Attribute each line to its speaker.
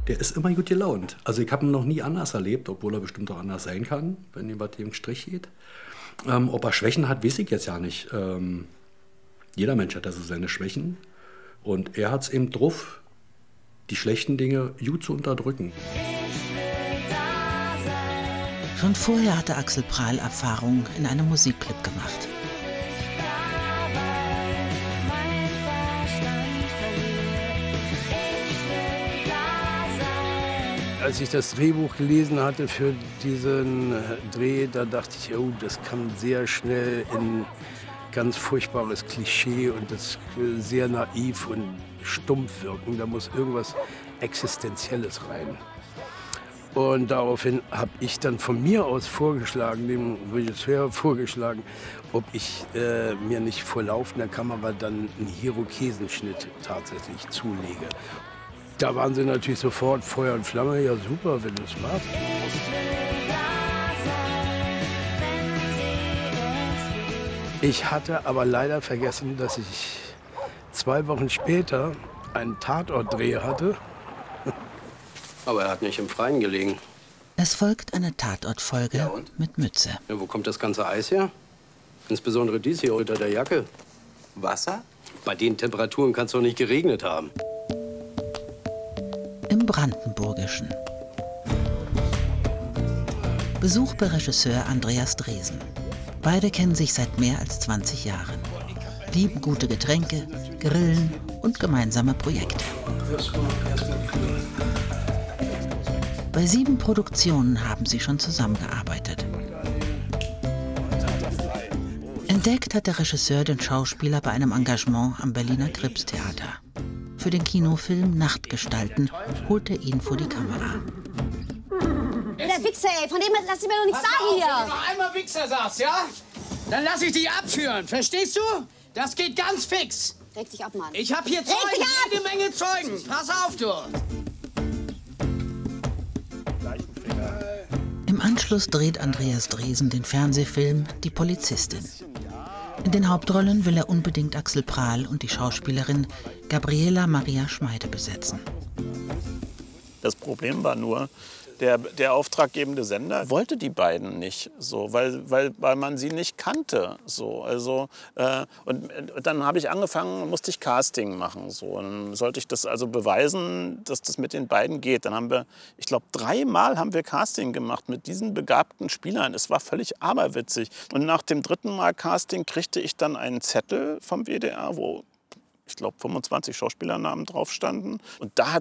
Speaker 1: Der ist immer gut gelaunt. Also ich habe ihn noch nie anders erlebt, obwohl er bestimmt auch anders sein kann, wenn ihm was dem Strich geht. Ob er Schwächen hat, weiß ich jetzt ja nicht. Jeder Mensch hat also seine Schwächen. Und er hat es eben drauf, die schlechten Dinge gut zu unterdrücken.
Speaker 2: Schon vorher hatte Axel Prahl Erfahrung in einem Musikclip gemacht.
Speaker 3: Als ich das Drehbuch gelesen hatte für diesen Dreh, da dachte ich, oh, das kann sehr schnell in ganz furchtbares Klischee und das sehr naiv und stumpf wirken. Da muss irgendwas Existenzielles rein. Und daraufhin habe ich dann von mir aus vorgeschlagen, dem Regisseur vorgeschlagen, ob ich mir nicht vor laufender Kamera dann einen Irokesenschnitt tatsächlich zulege. Da waren sie natürlich sofort Feuer und Flamme. Ja, super, wenn du es machst. Ich hatte aber leider vergessen, dass ich 2 Wochen später einen Tatortdreh hatte.
Speaker 4: Aber er hat nicht im Freien gelegen.
Speaker 2: Es folgt eine Tatortfolge
Speaker 4: Ja,
Speaker 2: mit Mütze.
Speaker 4: Ja, wo kommt das ganze Eis her? Insbesondere dies hier unter der Jacke. Wasser? Bei den Temperaturen kann es doch nicht geregnet haben.
Speaker 2: Im Brandenburgischen. Besuch bei Regisseur Andreas Dresen. Beide kennen sich seit mehr als 20 Jahren. Lieben gute Getränke, Grillen und gemeinsame Projekte. Bei 7 Produktionen haben sie schon zusammengearbeitet. Entdeckt hat der Regisseur den Schauspieler bei einem Engagement am Berliner Kripstheater. Für den Kinofilm Nachtgestalten holt er ihn vor die Kamera.
Speaker 5: Der Wichser, ey, von dem lass ich mir doch nichts sagen hier.
Speaker 6: Wenn du noch einmal Wichser sagst, ja? Dann lass ich dich abführen, verstehst du? Das geht ganz fix.
Speaker 5: Reg dich ab, Mann.
Speaker 6: Ich hab hier Zeugen, jede Menge Zeugen. Pass auf, du.
Speaker 2: Im Anschluss dreht Andreas Dresen den Fernsehfilm Die Polizistin. In den Hauptrollen will er unbedingt Axel Prahl und die Schauspielerin Gabriela Maria Schmeide besetzen.
Speaker 7: Das Problem war nur, der auftraggebende Sender wollte die beiden nicht, so, weil man sie nicht kannte. So, also, und dann habe ich angefangen, musste ich Casting machen. So, und dann sollte ich das also beweisen, dass das mit den beiden geht. Dann haben wir, ich glaube, 3-mal haben wir Casting gemacht mit diesen begabten Spielern. Es war völlig aberwitzig. Und nach dem 3. Mal Casting kriegte ich dann einen Zettel vom WDR, wo ich glaube 25 Schauspielernamen drauf standen. Und da